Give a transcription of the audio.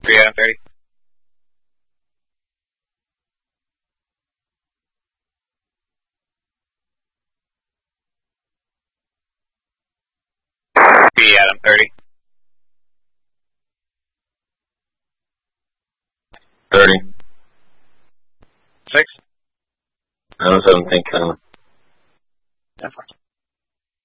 3 Adam 30. Adam 30. 30. 6. I was 17 coming.